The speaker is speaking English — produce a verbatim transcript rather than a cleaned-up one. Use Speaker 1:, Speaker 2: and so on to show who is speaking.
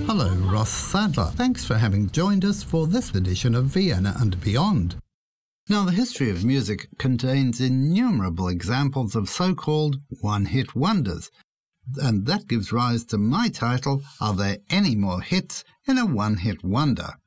Speaker 1: Hello, Ross Sadler. Thanks for having joined us for this edition of Vienna and Beyond. Now, the history of music contains innumerable examples of so-called one-hit wonders, and that gives rise to my title, Are There Any More Hits in a One-Hit Wonder?